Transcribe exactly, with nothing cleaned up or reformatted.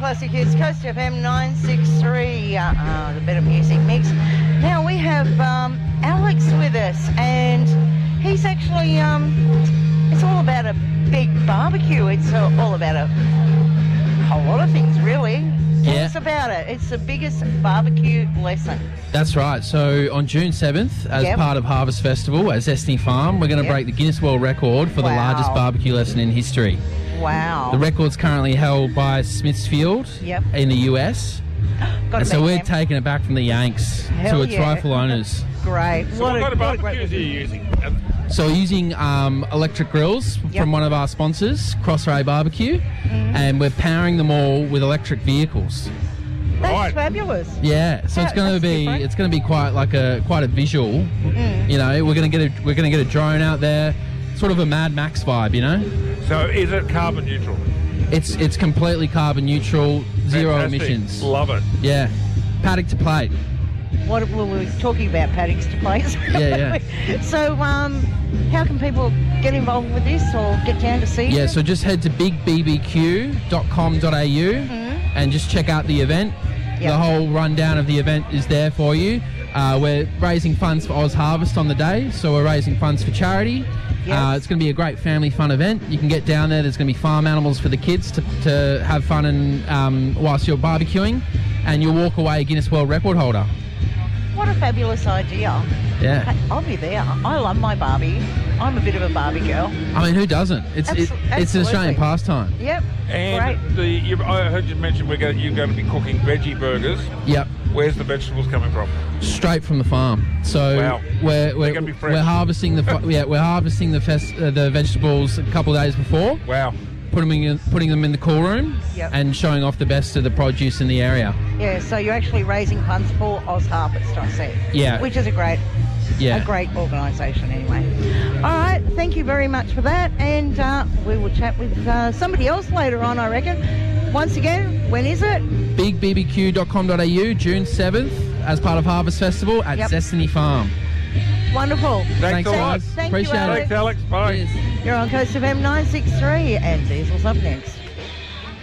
Classic Hits, Coast F M nine six three, uh, uh, the Better Music Mix. Now we have um, Alex with us, and he's actually, um, it's all about a big barbecue. It's uh, all about a whole lot of things, really. Tell Yeah. us about it. It's the biggest barbecue lesson. That's right. So on June seventh, as Yep. part of Harvest Festival at Zesty Farm, we're going to Yep. break the Guinness World Record for Wow. the largest barbecue lesson in history. Wow. The record's currently held by Smithfield Yep. in the U S. Got And to so meet we're them. taking it back from the Yanks Hell to its yeah. rightful owners. Great. So what, a, kind of what a great barbecues are you using? Um, So we're using um, electric grills Yep. from one of our sponsors, Crossray Barbecue, Mm-hmm. and we're powering them all with electric vehicles. That's Right. fabulous. Yeah, so Yeah, it's going to that's be different. it's going to be quite like a quite a visual. Mm. You know, we're going to get a we're going to get a drone out there, sort of a Mad Max vibe. You know, so is it carbon neutral? it's it's completely carbon neutral, zero Fantastic. emissions. Love it. Yeah, paddock to plate. What well, we were talking about paddocks to place. Yeah, yeah. So, um, how can people get involved with this or get down to see you? Yeah, so just head to big b b q dot com dot a u and just check out the event. Mm-hmm. Yep. The whole rundown of the event is there for you. Uh, we're raising funds for Oz Harvest on the day, so we're raising funds for charity. Yes. Uh, it's going to be a great family fun event. You can get down there. There's going to be farm animals for the kids to, to have fun and um, whilst you're barbecuing, and you'll walk away a Guinness World Record holder. What a fabulous idea. Yeah. I'll be there. I love my Barbie. I'm a bit of a Barbie girl. I mean, who doesn't? It's Abso- it, it's an absolutely. Australian pastime. Yep. And Great. the you, I heard you mention we're going, you're going to be cooking veggie burgers. Yep. Where's the vegetables coming from? Straight from the farm. So Wow. we're we're, gonna be fresh. we're harvesting the fu- yeah we're harvesting the fest, uh, the vegetables a couple of days before, Wow. putting them in, putting them in the cool room, Yep. and showing off the best of the produce in the area. Yeah, so you're actually raising funds for Oz Harvest, I see. Yeah. Which is a great, Yeah. a great organisation anyway. All right, thank you very much for that, and uh, we will chat with uh, somebody else later on, I reckon. Once again, when is it? big b b q dot com dot a u, June seventh, as part of Harvest Festival at Yep. Zestiny Farm. Wonderful. Thanks a lot. Thank Appreciate you, it. Alex. Thanks, Alex. Bye. Cheers. You're on Coast F M nine six three, and Diesel's up next.